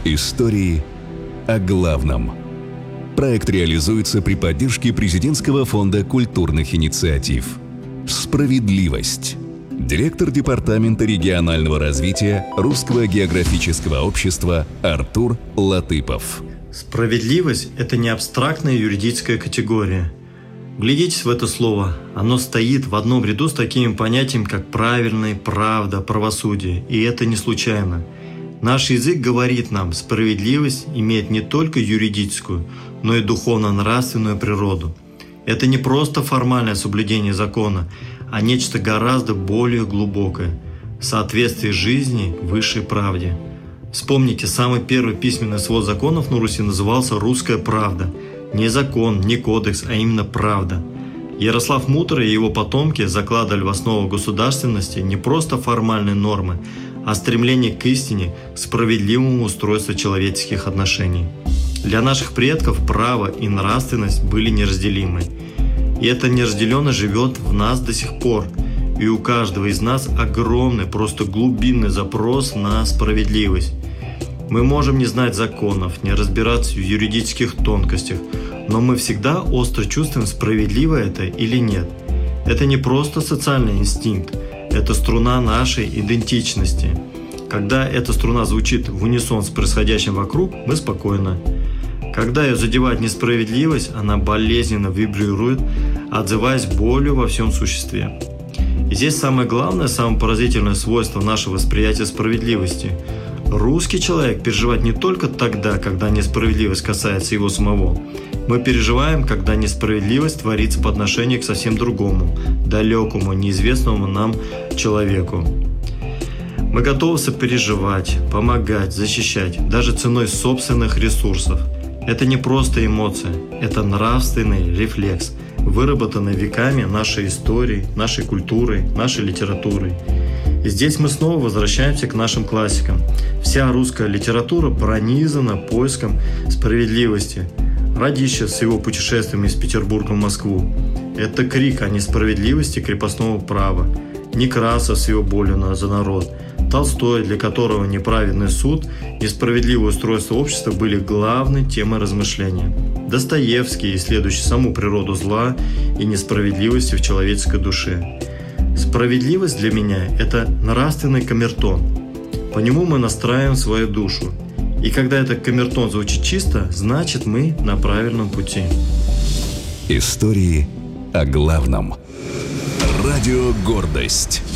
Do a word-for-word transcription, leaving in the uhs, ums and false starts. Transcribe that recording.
Истории о главном. Проект реализуется при поддержке Президентского фонда культурных инициатив. Справедливость. Директор Департамента регионального развития Русского географического общества Артур Латыпов. Справедливость – это не абстрактная юридическая категория. Вглядитесь в это слово. Оно стоит в одном ряду с такими понятиями, как правильное, правда, правосудие. И это не случайно. Наш язык говорит нам, справедливость имеет не только юридическую, но и духовно-нравственную природу. Это не просто формальное соблюдение закона, а нечто гораздо более глубокое – соответствие жизни высшей правде. Вспомните, самый первый письменный свод законов на Руси назывался «Русская правда». Не закон, не кодекс, а именно правда. Ярослав Мудрый и его потомки закладывали в основу государственности не просто формальные нормы, а стремление к истине, к справедливому устройству человеческих отношений. Для наших предков право и нравственность были неразделимы. И эта неразделенность живет в нас до сих пор. И у каждого из нас огромный, просто глубинный запрос на справедливость. Мы можем не знать законов, не разбираться в юридических тонкостях, но мы всегда остро чувствуем, справедливо это или нет. Это не просто социальный инстинкт, это струна нашей идентичности. Когда эта струна звучит в унисон с происходящим вокруг, мы спокойны. Когда ее задевает несправедливость, она болезненно вибрирует, отзываясь болью во всем существе. И здесь самое главное, самое поразительное свойство нашего восприятия справедливости. Русский человек переживает не только тогда, когда несправедливость касается его самого. Мы переживаем, когда несправедливость творится по отношению к совсем другому, далекому, неизвестному нам человеку. Мы готовы сопереживать, помогать, защищать, даже ценой собственных ресурсов. Это не просто эмоция, это нравственный рефлекс, выработанный веками нашей истории, нашей культурой, нашей литературой. И здесь мы снова возвращаемся к нашим классикам. Вся русская литература пронизана поиском справедливости. Радищев с его путешествием из Петербурга в Москву – это крик о несправедливости крепостного права. Некрасов с его болью за народ. Толстой, для которого неправедный суд, несправедливое устройство общества были главной темой размышления. Достоевский, исследующий саму природу зла и несправедливости в человеческой душе. Справедливость для меня – это нравственный камертон. По нему мы настраиваем свою душу. И когда этот камертон звучит чисто, значит мы на правильном пути. Истории о главном. Радио «Гордость».